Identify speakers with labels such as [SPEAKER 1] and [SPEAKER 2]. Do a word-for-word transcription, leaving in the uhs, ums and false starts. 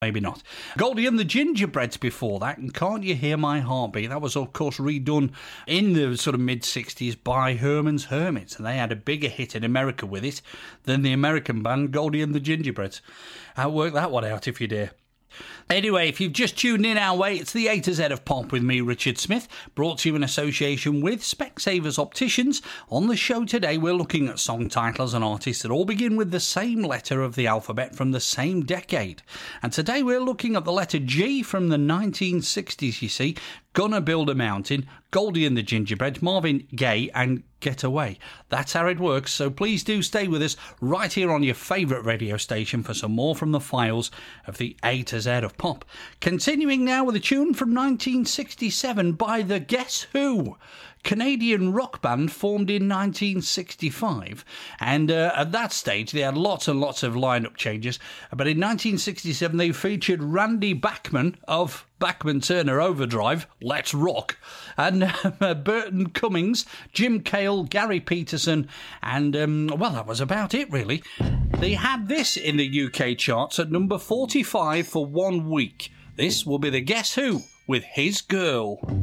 [SPEAKER 1] Maybe not. Goldie and the Gingerbreads before that, and Can't You Hear My Heartbeat? That was, of course, redone in the sort of mid-sixties by Herman's Hermits, and they had a bigger hit in America with it than the American band Goldie and the Gingerbreads. I'll work that one out if you dare. Anyway, if you've just tuned in our way, it's the A to Z of Pop with me, Richard Smith, brought to you in association with Specsavers Opticians. On the show today, we're looking at song titles and artists that all begin with the same letter of the alphabet from the same decade. And today we're looking at the letter G from the nineteen sixties, you see. Gonna Build a Mountain, Goldie and the Gingerbread, Marvin Gaye and Get Away. That's how it works, so please do stay with us right here on your favourite radio station for some more from the files of the A to Z of Pop. Continuing now with a tune from nineteen sixty-seven by the Guess Who, Canadian rock band formed in nineteen sixty-five, and uh, at that stage they had lots and lots of lineup changes, but in nineteen sixty-seven they featured Randy Bachman of Bachman Turner Overdrive, Let's Rock, and uh, Burton Cummings, Jim Cale, Gary Peterson, and um, well, that was about it really. They had this in the U K charts at number forty-five for one week. This will be the Guess Who with His Girl.